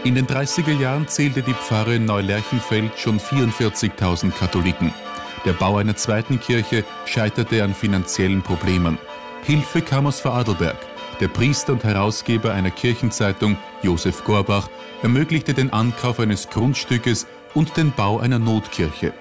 In den 30er Jahren zählte die Pfarre Neulerchenfeld schon 44.000 Katholiken. Der Bau einer zweiten Kirche scheiterte an finanziellen Problemen. Hilfe kam aus Vorarlberg. Der Priester und Herausgeber einer Kirchenzeitung, Josef Gorbach, ermöglichte den Ankauf eines Grundstückes und den Bau einer Notkirche.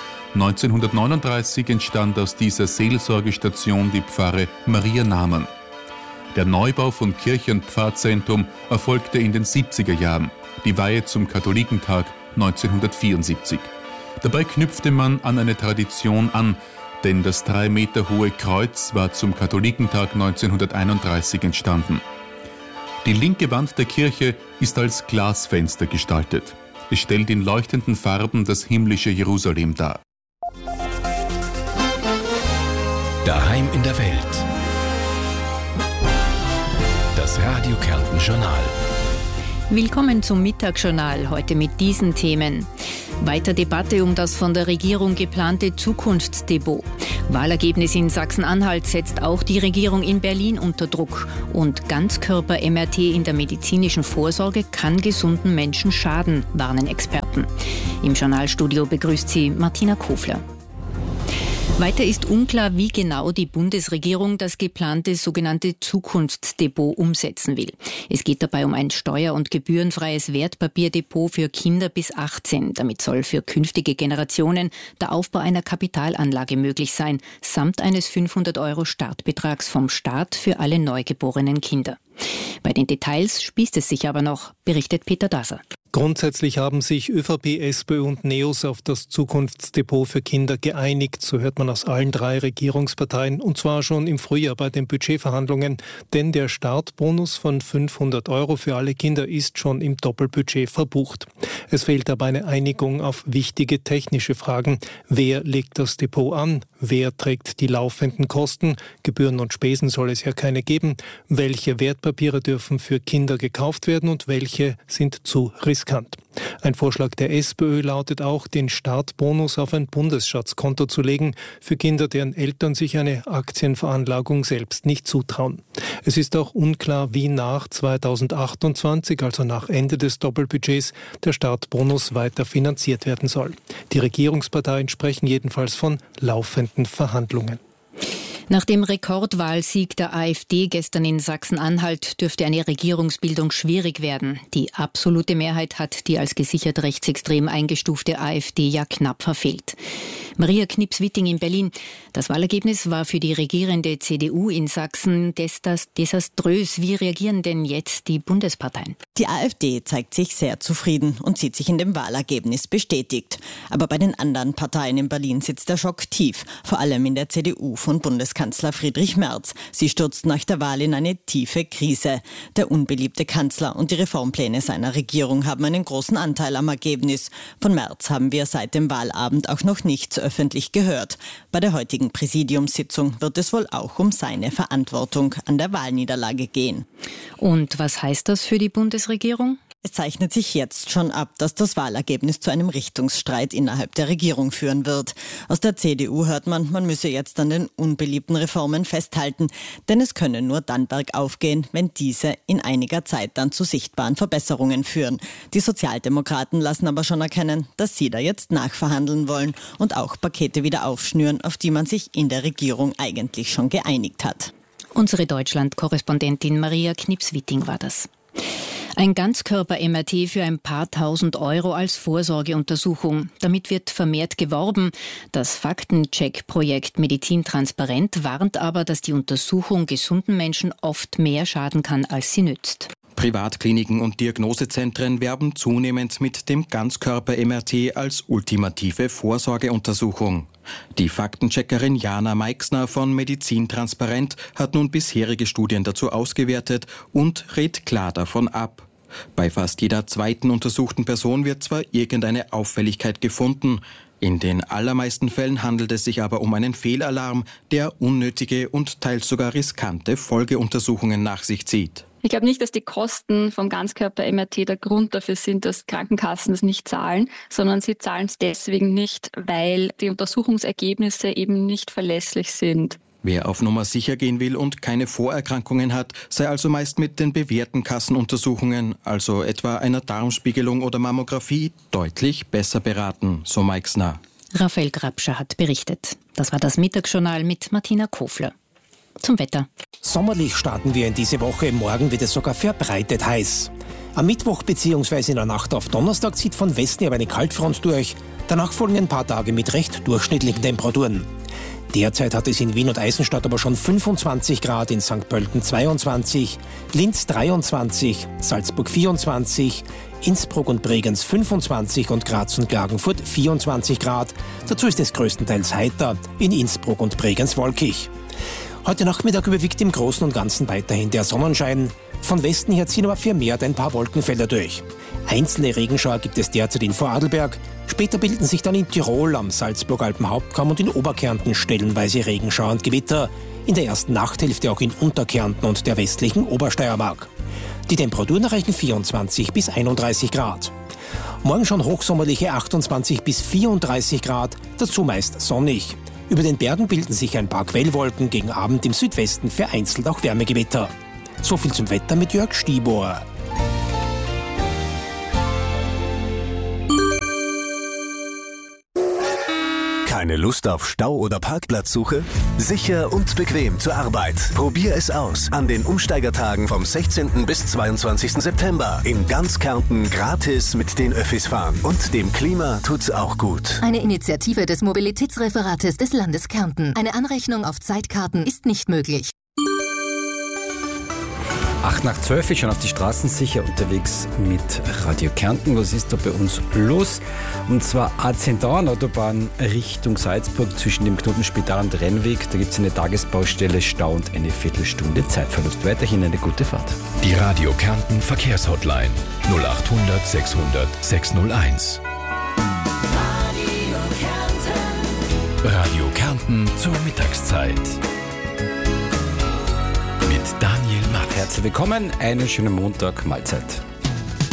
1939 entstand aus dieser Seelsorgestation die Pfarre Maria Namen. Der Neubau von Kirche und Pfarrzentrum erfolgte in den 70er Jahren, die Weihe zum Katholikentag 1974. Dabei knüpfte man an eine Tradition an, denn das 3 Meter hohe Kreuz war zum Katholikentag 1931 entstanden. Die linke Wand der Kirche ist als Glasfenster gestaltet. Es stellt in leuchtenden Farben das himmlische Jerusalem dar. Daheim in der Welt. Das Radio Kärnten Journal. Willkommen zum Mittagsjournal, heute mit diesen Themen. Weiter Debatte um das von der Regierung geplante Zukunftsdepot. Wahlergebnis in Sachsen-Anhalt setzt auch die Regierung in Berlin unter Druck. Und Ganzkörper-MRT in der medizinischen Vorsorge kann gesunden Menschen schaden, warnen Experten. Im Journalstudio begrüßt sie Martina Kofler. Weiter ist unklar, wie genau die Bundesregierung das geplante sogenannte Zukunftsdepot umsetzen will. Es geht dabei um ein steuer- und gebührenfreies Wertpapierdepot für Kinder bis 18. Damit soll für künftige Generationen der Aufbau einer Kapitalanlage möglich sein, samt eines 500 € Startbetrags vom Staat für alle neugeborenen Kinder. Bei den Details spießt es sich aber noch, berichtet Peter Daser. Grundsätzlich haben sich ÖVP, SPÖ und NEOS auf das Zukunftsdepot für Kinder geeinigt, so hört man aus allen 3 Regierungsparteien, und zwar schon im Frühjahr bei den Budgetverhandlungen, denn der Startbonus von 500 € für alle Kinder ist schon im Doppelbudget verbucht. Es fehlt aber eine Einigung auf wichtige technische Fragen. Wer legt das Depot an? Wer trägt die laufenden Kosten? Gebühren und Spesen soll es ja keine geben. Welche Wertpapiere dürfen für Kinder gekauft werden und welche sind zu riskant? Ein Vorschlag der SPÖ lautet auch, den Startbonus auf ein Bundesschatzkonto zu legen für Kinder, deren Eltern sich eine Aktienveranlagung selbst nicht zutrauen. Es ist auch unklar, wie nach 2028, also nach Ende des Doppelbudgets, der Startbonus weiter finanziert werden soll. Die Regierungsparteien sprechen jedenfalls von laufenden Verhandlungen. Nach dem Rekordwahlsieg der AfD gestern in Sachsen-Anhalt dürfte eine Regierungsbildung schwierig werden. Die absolute Mehrheit hat die als gesichert rechtsextrem eingestufte AfD ja knapp verfehlt. Maria Knips-Witting in Berlin. Das Wahlergebnis war für die regierende CDU in Sachsen desaströs. Wie reagieren denn jetzt die Bundesparteien? Die AfD zeigt sich sehr zufrieden und sieht sich in dem Wahlergebnis bestätigt. Aber bei den anderen Parteien in Berlin sitzt der Schock tief, vor allem in der CDU von Bundeskanzler Friedrich Merz. Sie stürzt nach der Wahl in eine tiefe Krise. Der unbeliebte Kanzler und die Reformpläne seiner Regierung haben einen großen Anteil am Ergebnis. Von Merz haben wir seit dem Wahlabend auch noch nichts öffentlich gehört. Bei der heutigen Präsidiumssitzung wird es wohl auch um seine Verantwortung an der Wahlniederlage gehen. Und was heißt das für die Bundesregierung? Es zeichnet sich jetzt schon ab, dass das Wahlergebnis zu einem Richtungsstreit innerhalb der Regierung führen wird. Aus der CDU hört man müsse jetzt an den unbeliebten Reformen festhalten, denn es könne nur dann bergauf gehen, wenn diese in einiger Zeit dann zu sichtbaren Verbesserungen führen. Die Sozialdemokraten lassen aber schon erkennen, dass sie da jetzt nachverhandeln wollen und auch Pakete wieder aufschnüren, auf die man sich in der Regierung eigentlich schon geeinigt hat. Unsere Deutschland-Korrespondentin Maria Knips-Witting war das. Ein Ganzkörper-MRT für ein paar tausend € als Vorsorgeuntersuchung. Damit wird vermehrt geworben. Das Faktencheck-Projekt Medizin Transparent warnt aber, dass die Untersuchung gesunden Menschen oft mehr schaden kann, als sie nützt. Privatkliniken und Diagnosezentren werben zunehmend mit dem Ganzkörper-MRT als ultimative Vorsorgeuntersuchung. Die Faktencheckerin Jana Meixner von Medizin Transparent hat nun bisherige Studien dazu ausgewertet und rät klar davon ab. Bei fast jeder zweiten untersuchten Person wird zwar irgendeine Auffälligkeit gefunden, in den allermeisten Fällen handelt es sich aber um einen Fehlalarm, der unnötige und teils sogar riskante Folgeuntersuchungen nach sich zieht. Ich glaube nicht, dass die Kosten vom Ganzkörper-MRT der Grund dafür sind, dass Krankenkassen es nicht zahlen, sondern sie zahlen es deswegen nicht, weil die Untersuchungsergebnisse eben nicht verlässlich sind. Wer auf Nummer sicher gehen will und keine Vorerkrankungen hat, sei also meist mit den bewährten Kassenuntersuchungen, also etwa einer Darmspiegelung oder Mammographie, deutlich besser beraten, so Meixner. Raphael Grabscher hat berichtet. Das war das Mittagsjournal mit Martina Kofler. Zum Wetter. Sommerlich starten wir in diese Woche. Morgen wird es sogar verbreitet heiß. Am Mittwoch bzw. in der Nacht auf Donnerstag zieht von Westen aber eine Kaltfront durch. Danach folgen ein paar Tage mit recht durchschnittlichen Temperaturen. Derzeit hat es in Wien und Eisenstadt aber schon 25 Grad, in St. Pölten 22, Linz 23, Salzburg 24, Innsbruck und Bregenz 25 und Graz und Klagenfurt 24 Grad. Dazu ist es größtenteils heiter, in Innsbruck und Bregenz wolkig. Heute Nachmittag überwiegt im Großen und Ganzen weiterhin der Sonnenschein. Von Westen her ziehen aber vermehrt ein paar Wolkenfelder durch. Einzelne Regenschauer gibt es derzeit in Vorarlberg. Später bilden sich dann in Tirol, am Salzburg-Alpen-Hauptkamm und in Oberkärnten stellenweise Regenschauer und Gewitter. In der ersten Nachthälfte auch in Unterkärnten und der westlichen Obersteiermark. Die Temperaturen erreichen 24 bis 31 Grad. Morgen schon hochsommerliche 28 bis 34 Grad, dazu meist sonnig. Über den Bergen bilden sich ein paar Quellwolken, gegen Abend im Südwesten vereinzelt auch Wärmegewitter. So viel zum Wetter mit Jörg Stieber. Keine Lust auf Stau oder Parkplatzsuche? Sicher und bequem zur Arbeit. Probier es aus an den Umsteigertagen vom 16. bis 22. September. In ganz Kärnten gratis mit den Öffis fahren. Und dem Klima tut's auch gut. Eine Initiative des Mobilitätsreferates des Landes Kärnten. Eine Anrechnung auf Zeitkarten ist nicht möglich. 8:12 schon auf die Straßen sicher unterwegs mit Radio Kärnten. Was ist da bei uns los? Und zwar A10 Autobahn Richtung Salzburg zwischen dem Knotenspital und Rennweg. Da gibt es eine Tagesbaustelle, Stau und eine Viertelstunde Zeitverlust. Weiterhin eine gute Fahrt. Die Radio Kärnten Verkehrshotline 0800 600 601. Radio Kärnten zur Mittagszeit. Mit Daniel Matt. Herzlich willkommen, einen schönen Montag, Mahlzeit.